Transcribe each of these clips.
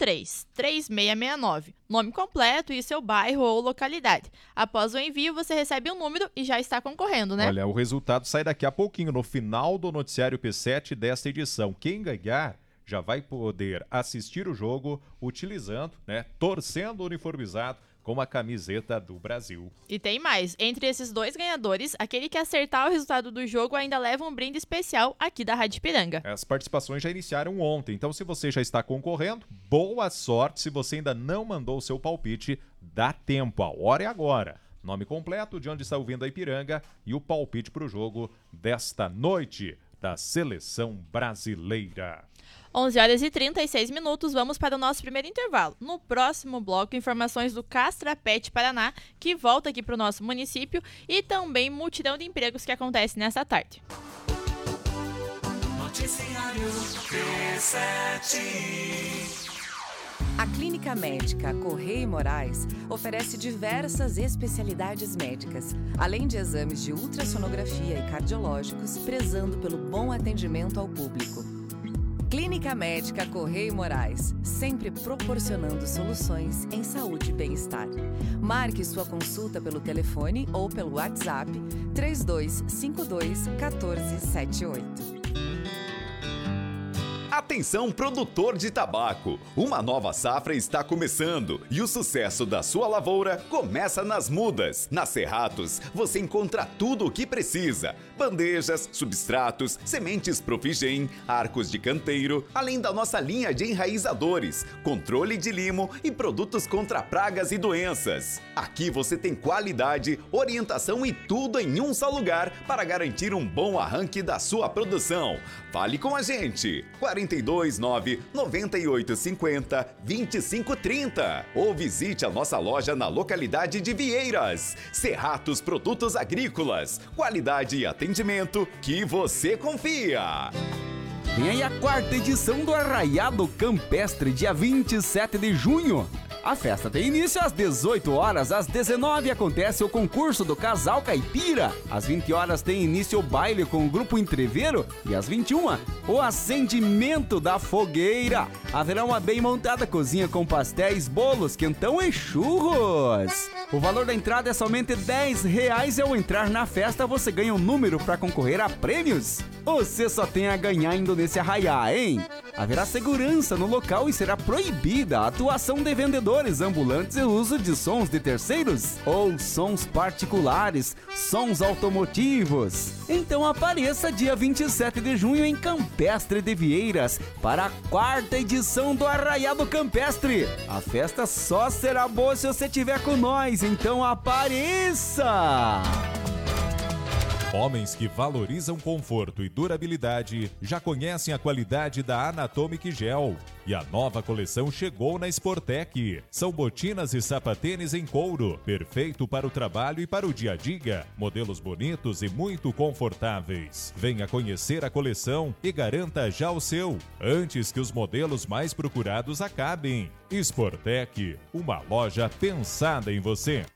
3669, nome completo e seu bairro ou localidade. Após o envio, você recebe um número e já está concorrendo, né? Olha, o resultado sai daqui a pouquinho, no final do noticiário P7 desta edição. Quem ganhar já vai poder assistir o jogo utilizando, torcendo uniformizado com a camiseta do Brasil. E tem mais, entre esses dois ganhadores, aquele que acertar o resultado do jogo ainda leva um brinde especial aqui da Rádio Ipiranga. As participações já iniciaram ontem, então se você já está concorrendo, boa sorte. Se você ainda não mandou o seu palpite, dá tempo, a hora é agora. Nome completo, de onde está ouvindo a Ipiranga e o palpite para o jogo desta noite da Seleção Brasileira. 11h36, vamos para o nosso primeiro intervalo. No próximo bloco, informações do Castrapet Paraná, que volta aqui para o nosso município, e também multidão de empregos que acontece nessa tarde. Noticiário P7. A Clínica Médica Correia Moraes oferece diversas especialidades médicas, além de exames de ultrassonografia e cardiológicos, prezando pelo bom atendimento ao público. Clínica Médica Correia Moraes, sempre proporcionando soluções em saúde e bem-estar. Marque sua consulta pelo telefone ou pelo WhatsApp 3252-1478. Atenção, produtor de tabaco! Uma nova safra está começando e o sucesso da sua lavoura começa nas mudas. Na Cerratos, você encontra tudo o que precisa: bandejas, substratos, sementes Profigen, arcos de canteiro, além da nossa linha de enraizadores, controle de limo e produtos contra pragas e doenças. Aqui você tem qualidade, orientação e tudo em um só lugar para garantir um bom arranque da sua produção. Fale com a gente! 429-9850-2530 ou visite a nossa loja na localidade de Vieiras. Cerratos Produtos Agrícolas, qualidade e atendimento que você confia. Vem aí a 4ª edição do Arraiado Campestre, dia 27 de junho. A festa tem início às 18 horas, às 19 acontece o concurso do Casal Caipira. Às 20 horas tem início o baile com o Grupo Entreveiro e às 21 o acendimento da fogueira. Haverá uma bem montada cozinha com pastéis, bolos, quentão e churros. O valor da entrada é somente R$10 e ao entrar na festa você ganha um número para concorrer a prêmios. Você só tem a ganhar indo nesse arraiá, hein? Haverá segurança no local e será proibida a atuação de vendedores ambulantes e o uso de sons de terceiros ou sons particulares, sons automotivos. Então apareça dia 27 de junho em Campestre de Vieiras para a 4ª edição do Arraiado Campestre. A festa só será boa se você estiver com nós, então apareça! Homens que valorizam conforto e durabilidade já conhecem a qualidade da Anatomic Gel. E a nova coleção chegou na Sportec. São botinas e sapatênis em couro, perfeito para o trabalho e para o dia a dia. Modelos bonitos e muito confortáveis. Venha conhecer a coleção e garanta já o seu, antes que os modelos mais procurados acabem. Sportec, uma loja pensada em você.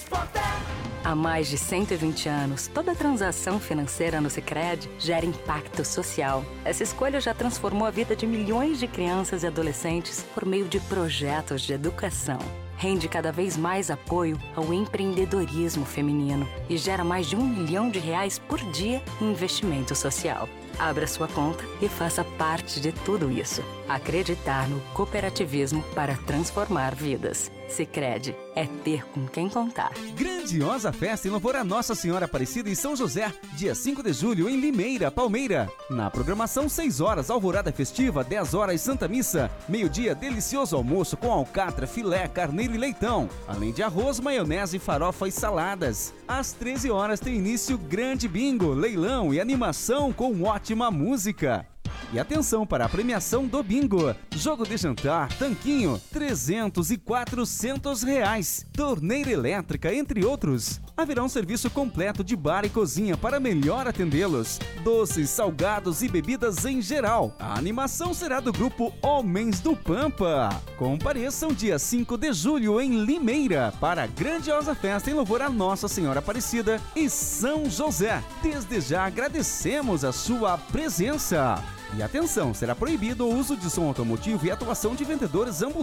Há mais de 120 anos, toda transação financeira no Sicredi gera impacto social. Essa escolha já transformou a vida de milhões de crianças e adolescentes por meio de projetos de educação. Rende cada vez mais apoio ao empreendedorismo feminino e gera mais de R$1 milhão por dia em investimento social. Abra sua conta e faça parte de tudo isso. Acreditar no cooperativismo para transformar vidas. Sicredi é ter com quem contar. Grandiosa festa em louvor a Nossa Senhora Aparecida em São José, dia 5 de julho em Limeira, Palmeira. Na programação 6 horas, alvorada festiva, 10 horas Santa Missa, meio-dia delicioso almoço com alcatra, filé, carneiro e leitão, além de arroz, maionese, farofa e saladas. Às 13 horas tem início grande bingo, leilão e animação com ótima música. E atenção para a premiação do bingo. Jogo de jantar, tanquinho, R$300 e R$400. Torneira elétrica, entre outros. Haverá um serviço completo de bar e cozinha para melhor atendê-los. Doces, salgados e bebidas em geral. A animação será do grupo Homens do Pampa. Compareçam dia 5 de julho em Limeira para a grandiosa festa em louvor a Nossa Senhora Aparecida e São José. Desde já agradecemos a sua presença. E atenção, será proibido o uso de som automotivo e atuação de vendedores ambulantes.